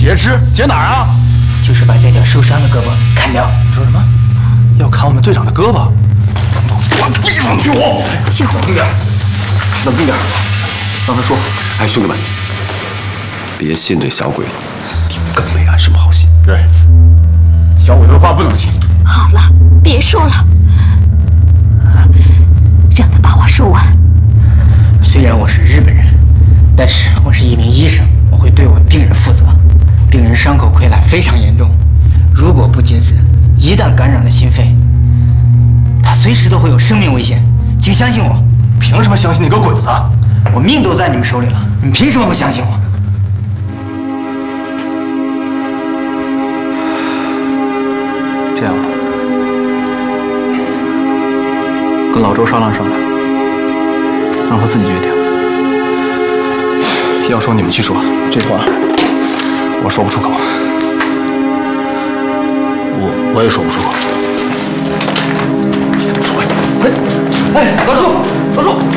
截肢？截哪儿啊？ 就是把这条受伤的胳膊砍掉。 你说什么？要砍我们队长的胳膊？老子给我闭上去！ 冷静点，冷静点，让他说。哎，兄弟们，别信这小鬼子，更没安什么好心。 对，小鬼子的话不能信。 好了，别说了，让他把话说完。 虽然我是日本人，但是我是一名医生，我会对我的病人负责。病人伤口溃烂非常严重，如果不截肢，一旦感染了心肺，他随时都会有生命危险。请相信我。 凭什么相信你个鬼子？ 我命都在你们手里了，你们凭什么不相信我？ 这样吧，跟老周商量商量，让他自己决定。 要说你们去说， 这话我说不出口。 我也说不出口。 说呀！ 哎，老朱，老朱！